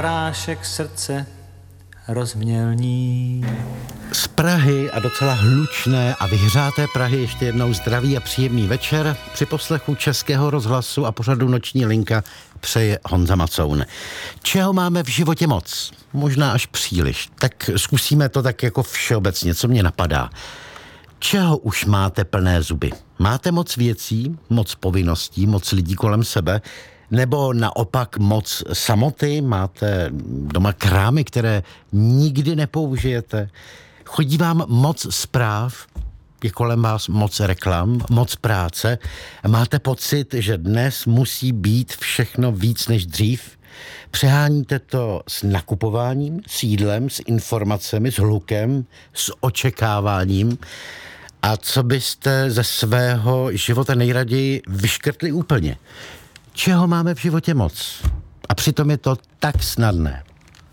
Prášek srdce rozmělní. Z Prahy a docela hlučné a vyhřáté Prahy ještě jednou zdraví a příjemný večer. Při poslechu Českého rozhlasu a pořadu Noční linka přeje Honza Macoun. Čeho máme v životě moc? Možná až příliš. Tak zkusíme to tak jako všeobecně, co mě napadá. Čeho už máte plné zuby? Máte moc věcí, moc povinností, moc lidí kolem sebe? Nebo naopak moc samoty? Máte doma krámy, které nikdy nepoužijete? Chodí vám moc zpráv? Je kolem vás moc reklam, moc práce? Máte pocit, že dnes musí být všechno víc než dřív? Přeháníte to s nakupováním, s jídlem, s informacemi, s hlukem, s očekáváním? A co byste ze svého života nejraději vyškrtli úplně? Čeho máme v životě moc? A přitom je to tak snadné.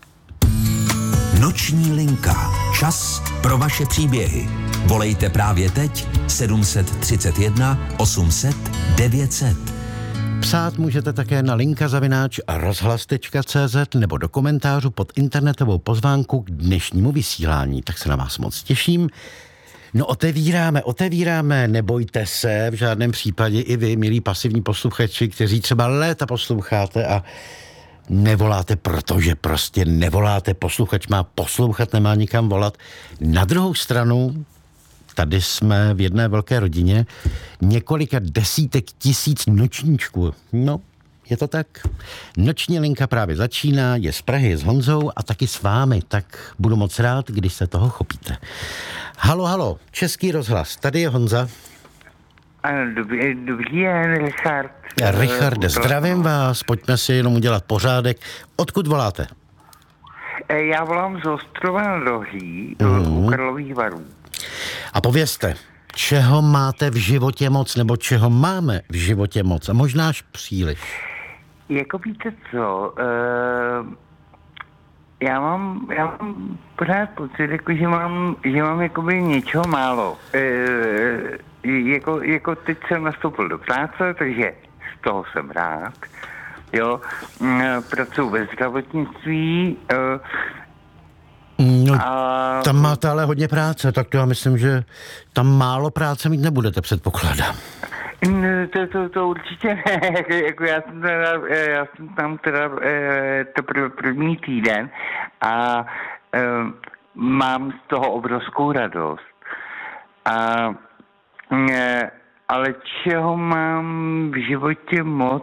Noční linka. Čas pro vaše příběhy. Volejte právě teď 731 800 900. Psát můžete také na linka@rozhlas.cz nebo do komentářů pod internetovou pozvánku k dnešnímu vysílání. Tak se na vás moc těším. No otevíráme, nebojte se, v žádném případě i vy, milí pasivní posluchači, kteří třeba léta posloucháte a nevoláte, protože prostě nevoláte. Posluchač má poslouchat, nemá nikam volat. Na druhou stranu, tady jsme v jedné velké rodině, několika desítek tisíc nočníčků. No, je to tak. Noční linka právě začíná, je z Prahy, je s Honzou a taky s vámi, tak budu moc rád, když se toho chopíte. Halo, Český rozhlas, tady je Honza. Ano, dobrý den, Richard. Richarde, zdravím vás, pojďme si jenom udělat pořádek. Odkud voláte? Já volám z Ostrova nad Ohří, u Karlových Varů. A povězte, čeho máte v životě moc, nebo čeho máme v životě moc, a možná až příliš? Jako víte co, já mám pořád pocit, jako, že mám jakoby něčeho málo. Jako teď jsem nastoupil do práce, takže z toho jsem rád. Jo, pracuji ve zdravotnictví. Tam máte ale hodně práce, tak to já myslím, že tam málo práce mít nebudete, předpokládám. To určitě ne, jako já jsem tam to první týden a mám z toho obrovskou radost. Ale čeho mám v životě moc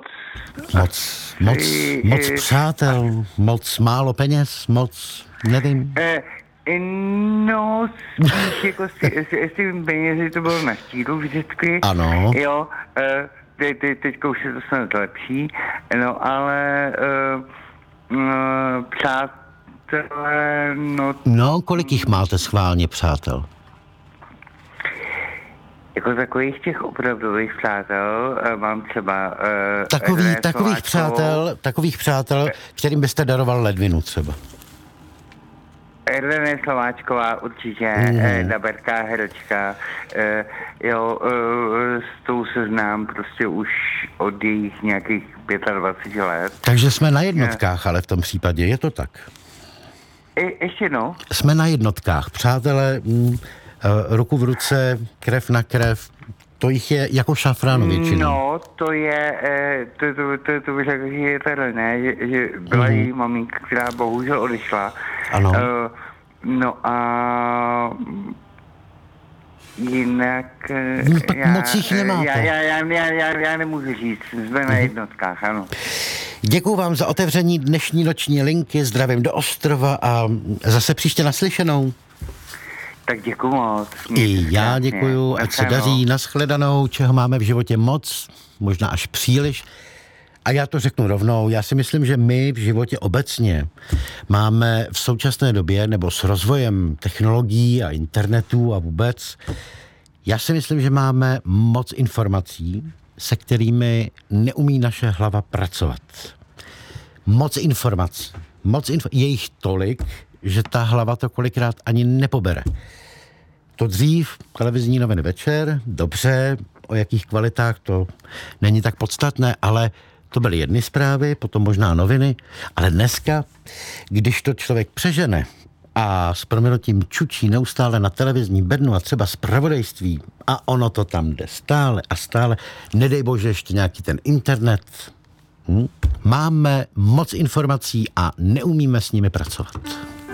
přátel, moc málo peněz, moc, nevím. No, spíš jako s tím penězi to bylo na štíru vždycky. Ano. Jo, teďka už je to snad lepší, no ale přátelé, no... No, kolik jich máte schválně, přátel? Jako takových těch opravdových přátel mám třeba... Takových přátel, kterým byste daroval ledvinu třeba. René Slováčková určitě, daberská herečka, s tou se znám prostě už od jejich nějakých 25 let. Takže jsme na jednotkách, ale v tom případě je to tak. Ještě no? Jsme na jednotkách, přátelé, ruku v ruce, krev na krev, to jich je jako šafránu většinou. No, to je, to bych řekl, že je to René, že byla její maminka, která bohužel odešla. Ano. No a jinak... moc jich nemáte. Já nemůžu říct, jsme na jednotkách, ano. Děkuju vám za otevření dnešní noční linky, zdravím do Ostrova a zase příště naslyšenou. Tak děkuju moc. I já děkuju, ať se daří, nashledanou, čeho máme v životě moc, možná až příliš. A já to řeknu rovnou, já si myslím, že my v životě obecně máme v současné době, nebo s rozvojem technologií a internetu a vůbec, já si myslím, že máme moc informací, se kterými neumí naše hlava pracovat. Moc informací. Je jich tolik, že ta hlava to kolikrát ani nepobere. To dřív, televizní noviny večer, dobře, o jakých kvalitách to není tak podstatné, ale To byly jedny zprávy, potom možná noviny, ale dneska, když to člověk přežene a s proměnutím čučí neustále na televizní bednu a třeba zpravodajství a ono to tam jde stále a stále, nedej bože ještě nějaký ten internet. Máme moc informací a neumíme s nimi pracovat.